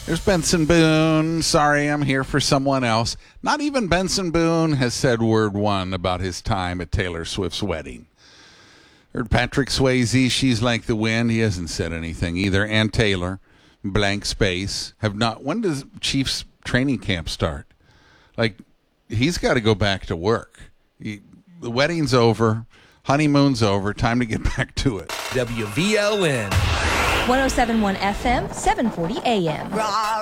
There's Benson Boone. Sorry, I'm here for someone else. Not even Benson Boone has said word one about his time at Taylor Swift's wedding. Heard Patrick Swayze, She's Like the Wind. He hasn't said anything either. And Taylor, blank space, have not. When does Chiefs training camp start? Like, he's got to go back to work. The wedding's over. Honeymoon's over. Time to get back to it. WVLN. 107.1 FM, 740 AM.